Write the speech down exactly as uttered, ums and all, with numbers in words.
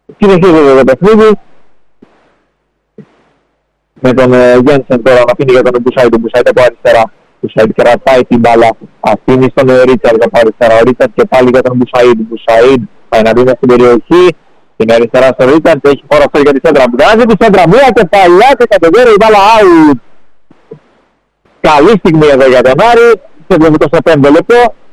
Συνεχίζεται το παιχνίδι. Με τον ε, Γένσεν τώρα να αφήνει για τον Μπουσάιτ. Ο Μπουσάιτ από αριστερά. Ο Μπουσάιτ κρατάει την μπάλα. Αφήνει στον Ρίτσαρντ από αριστερά. Ο Ρίτσαρντ και πάλι για τον Μπουσάιτ. Μπουσάιτ πάει να δίνει στην περιοχή. Την αριστερά στον Ρίτσαρντ. Έχει χώρο αυτό για τη σέντρα. Βγάζει τη σέντρα. Μία κεφαλιά και κατεβαίνει η μπάλα out. Καλή στιγμή εδώ για τον Άρη. Σε εβδομήντα πέντε λεπτό.